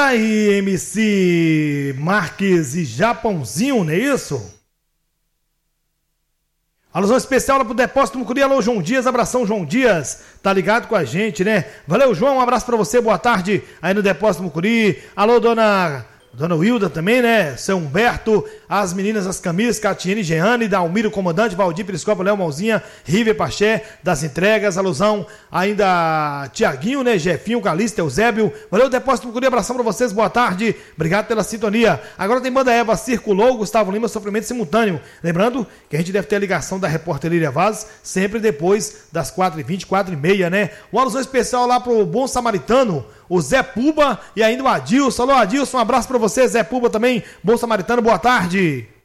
Tá aí, MC Marques e Japãozinho, não é isso? Alusão especial lá pro Depósito Mucuri. Alô, João Dias, abração, João Dias, tá ligado com a gente, né? Valeu, João, um abraço pra você, boa tarde aí no Depósito Mucuri. Alô, dona Wilda também, né? Seu Humberto, as meninas das camisas, Catiene, Jeane, Dalmiro, comandante, Valdir, Periscopo, Léo Mãozinha, River Paché, das entregas, alusão ainda Tiaguinho, né? Jefinho, Calista, Eusébio. Valeu, Depósito Mucuri, abração pra vocês, boa tarde, obrigado pela sintonia. Agora tem Banda Eva, circulou, Gustavo Lima, sofrimento simultâneo. Lembrando que a gente deve ter a ligação da repórter Lília Vaz, sempre depois das 4h20, 4h30, né? Um alusão especial lá pro Bom Samaritano, o Zé Puba e ainda o Adilson. Alô, Adilson, um abraço pra você, Zé Puba também, Bom Samaritano, boa tarde.